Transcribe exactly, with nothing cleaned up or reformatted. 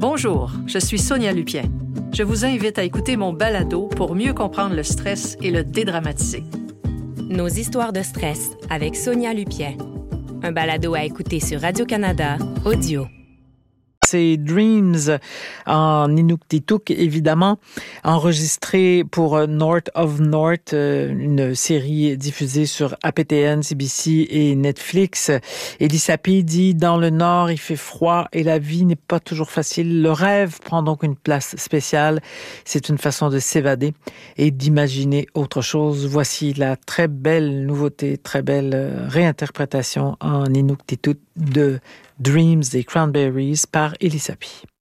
Bonjour, je suis Sonia Lupien. Je vous invite à écouter mon balado pour mieux comprendre le stress et le dédramatiser. Nos histoires de stress avec Sonia Lupien. Un balado à écouter sur Radio-Canada Audio. C'est Dreams en Inuktitut, évidemment, enregistré pour North of North, une série diffusée sur A P T N, C B C et Netflix. Elie Sapie dit « Dans le Nord, il fait froid et la vie n'est pas toujours facile. Le rêve prend donc une place spéciale. C'est une façon de s'évader et d'imaginer autre chose. » Voici la très belle nouveauté, très belle réinterprétation en Inuktitut de Dreams des Cranberries par Elie Sapie.